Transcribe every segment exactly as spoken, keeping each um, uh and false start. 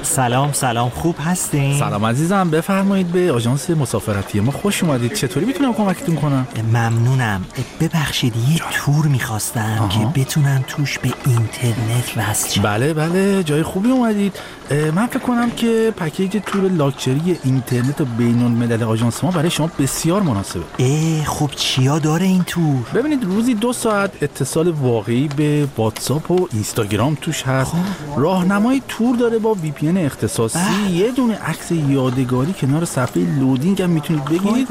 سلام سلام، خوب هستین؟ سلام عزیزم، بفرمایید به آژانس مسافرتی ما خوش اومدید. چطوری میتونم کمکتون کنم؟ ممنونم. ببخشید یه تور میخواستم آها. که بتونم توش به اینترنت وصل شم. بله بله، جای خوبی اومدید. من فکر کنم که پکیج تور لاکچری اینترنت و بین الملل آژانس ما برای شما بسیار مناسبه. اه خب چیا داره این تور؟ ببینید، روزی دو ساعت اتصال واقعی به واتساپ و اینستاگرام توش هست. راهنمای تور داره با وی پی ان اختصاصی. بله. یه دونه عکس یادگاری کنار صفحه لودینگ هم میتونید بگیرید.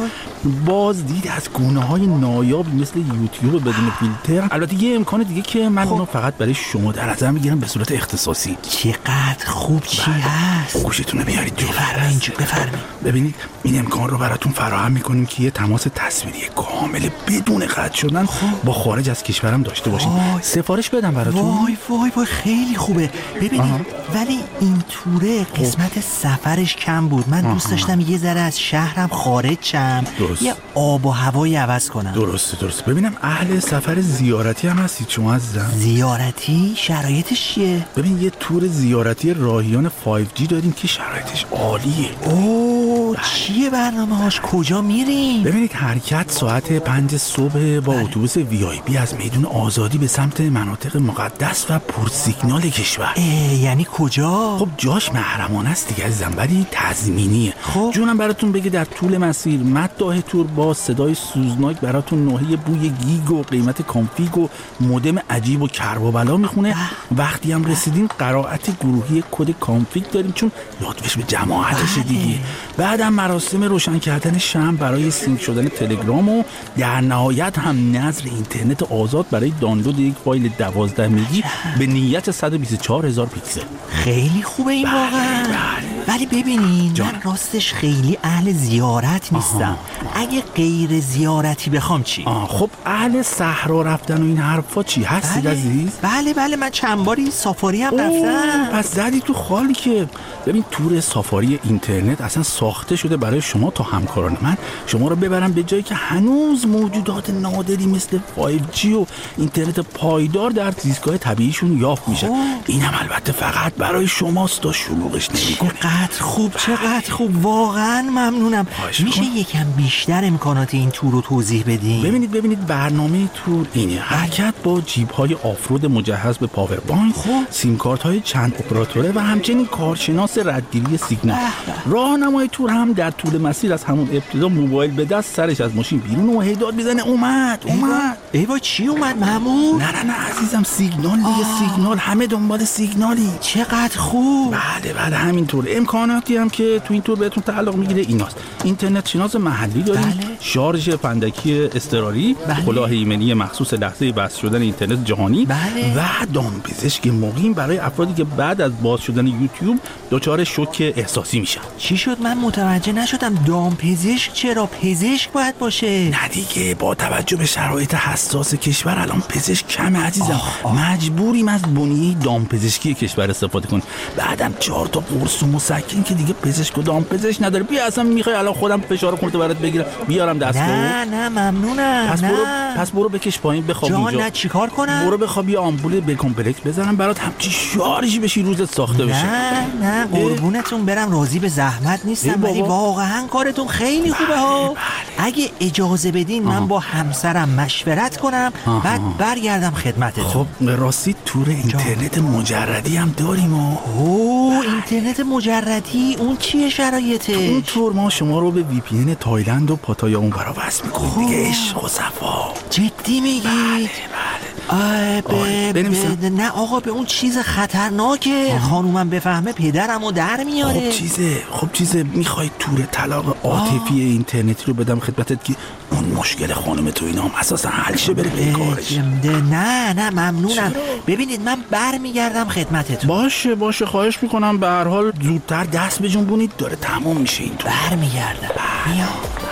بازدید از گونه‌های نایابی مثل یوتیوب بدون فیلتر. البته یه امکان دیگه که من اونو فقط برای شما در نظر میگیرم به صورت اختصاصی. چقدر خوب چی هست؟ گوشتون رو بیارید جو. بفرمایید جو، بفرمایید. ببینید، این امکان رو براتون فراهم میکنیم که یه تماس تصویری کامل بدون قطع شدن با خارج از کشورم داشته باشین. سفارش بدم براتون؟ وای وای وای خیلی خوبه. ببینید آه. ولی این توره قسمت سفرش کم بود. من آه. دوست داشتم یه ذره از شهرم خارج شم، یه آب و هوایی عوض کنم. درسته درسته. ببینم اهل سفر زیارتی هم هستید شما عزیزم؟ زیارتی؟ شرایطش چیه؟ ببین، یه تور زیارتی راهیان پنج جی داریم که شرایطش عالیه. اوه چیه برنامه هاش؟ کجا میریم؟ ببینید، حرکت ساعت پنج صبح با اتوبوس وی آی پی از میدون آزادی به سمت مناطق مقدس و پرسیگنال کشور. یعنی کجا؟ خب جاش محرمانه است دیگه عزیزم، ولی تضمینیه. خب جونم براتون بگه در طول مسیر مداح تور با صدای سوزناک براتون نوحه بوی گیگ و قیمت کانفیگ و مودم عجیب و کرب و بلا میخونه. وقتی هم رسیدین قرائت گروهی کد کانفیگ داریم، چون لطفش به جماعتش دیگه. بعدم مراسم روشن کردن شمع برای سینک شدن تلگرام و در نهایت هم نظر اینترنت آزاد برای دانلود یک فایل دوازده مگی به نیت صد و بیست و چهار هزار پیکسل. خیلی خوبه این واقعا. ولی ببینین جان. من راستش خیلی اهل زیارت نیستم. آها. اگه غیر زیارتی بخوام چی؟ آه خب اهل صحرا رفتن و این حرفا چی هستید بله. عزیز؟ بله بله، من چند باری سافاری هم رفتم. پس زدی تو خالی که. ببین، تور سافاری اینترنت اصلا ساخته شده برای شما تا همکاران من شما رو ببرم به جایی که هنوز موجودات نادری مثل پنج جی و اینترنت پایدار در زیستگاه طبیعیشون یافت میشه. اینم البته فقط برای شماست تا شلوغش نمی‌کنه. چقدر خوب چقدر خوب، واقعا ممنونم. میشه یکم بیشتر امکانات این تور رو توضیح بدین؟ ببینید ببینید برنامه تور اینه: حرکت با جیب‌های آفرود مجهز به پاور بانک، سیم کارت‌های چند اپراتوره و همچنین کارشناس ردگیری سیگنال. راهنمای تور هم در طول مسیر از همون ابتدا موبایل به دست سرش از ماشین بیرون و هداد میزنه اومد اومد. ایوا چی اومد محمود؟ نه نه نه عزیزم، سیگنال دیگه. سیگنال، همه دنبال سیگنالی. چقدر خوب. بله بله همینطور. امکاناتی هم که تو این تور بهتون تعلق میگیره ایناست: اینترنت شناس محلی داریم، بله. شارژ فندکی اضطراری، بله. کلاه ایمنی مخصوص لحظه بس شدن اینترنت جهانی، بله. و دامپزشک مقیم برای افرادی که بعد از باز شدن یوتیوب دچار شوک احساسی میشن. چی شد؟ من متوجه نشدم. دامپزشک چرا؟ پزشک باید باشه. نه دیگه، با توجه به شرایط حساس کشور الان پزشک کمه عزیزم. آه آه. مجبوریم از بنیه دامپزشکی کشور استفاده کنیم. بعدم چهار تا قرص و مسکن که دیگه پزشک و دامپزشک نداره. بیا اصلا میخوای الان خودم فشار خونتو برات بگیرم بیارم دستو؟ نه نه ممنونم. پس نه. برو پس برو بکش پایین بخواب جان اونجا. نه چیکار کنم؟ برو بخواب یه آمپول به کمپلکس بزنم برات، همچی شارژی بشی روزت ساخته بشه. نه نه قربونتون برم، راضی به زحمت نیستم، ولی واقعا کارتون خیلی خوبه ها. اگه اجازه بدین آه. من با همسرم مشورت کنم آه. بعد برگردم خدمتتون. خب راستی تور اینترنت مجردی هم داریم. اوه اینترنت مجردی اون چیه شرایطش؟ اون تور ما شما رو به وی پی ان تایلند و پاتایا اون برا وصل میکنیم دیگه. عشق و صفا. جدی میگی؟ بله بله. به به نه آقا، به اون چیز خطرناکه. خانومم بفهمه پدرمو در میاره. خب چیزه خب چیزه میخوای تور طلاق عاطفی اینترنتی رو بدم خدمتت که اون مشکل خانم تو اینا هم اساسا حل شه بره به کارش؟ نه نه ممنونم. ببینید من برمیگردم خدمتتون. باشه باشه خواهش میکنم. به هر حال زودتر دست بجنبونید، داره تموم میشه این تور. برمیگردم. بیا.